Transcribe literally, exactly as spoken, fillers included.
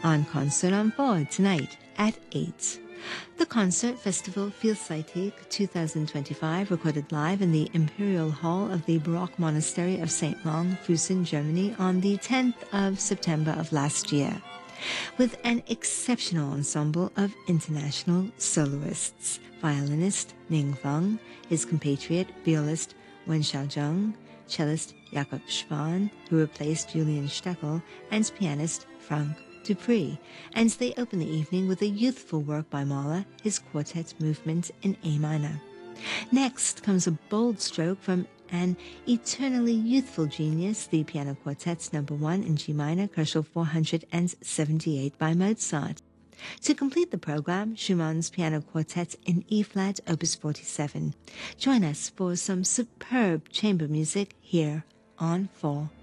on Concert on four tonight at eight. The Concert Festival Vielseitig twenty twenty-five recorded live in the Imperial Hall of the Baroque Monastery of Saint Long, Füssen, Germany on the tenth of September of last year, with an exceptional ensemble of international soloists: violinist Ning Feng, his compatriot violist Wen Xiaozheng, cellist Jakob Schwan, who replaced Julian Steckel, and pianist Frank Dupree, and they open the evening with a youthful work by Mahler, his quartet movement in A minor. Next comes a bold stroke from an eternally youthful genius, the Piano Quartets number one in G minor, Koszul four hundred seventy-eight by Mozart. To complete the program, Schumann's Piano Quartet in E-flat, opus forty-seven. Join us for some superb chamber music here on four.